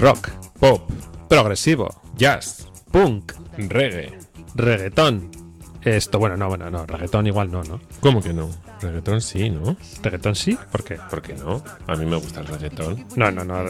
rock, pop, progresivo, jazz, punk, reggae. reggaetón. No, reggaetón igual no. ¿Cómo que no? Reggaetón sí, ¿no? ¿Reggaetón sí? ¿Por qué? ¿Por qué no? A mí me gusta el reggaetón. No,